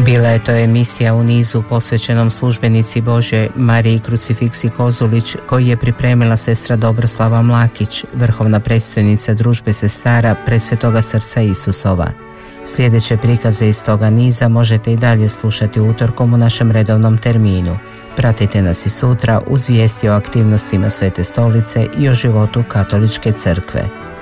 Bila je to emisija u nizu posvećenom službenici Božje Mariji Krucifiksi Kozulić, koji je pripremila sestra Dobroslava Mlakić, vrhovna predstojnica Družbe sestara Presvetoga srca Isusova. Sljedeće prikaze iz toga niza možete i dalje slušati utorkom u našem redovnom terminu. Pratite nas i sutra uz vijesti o aktivnostima Svete Stolice i o životu Katoličke crkve.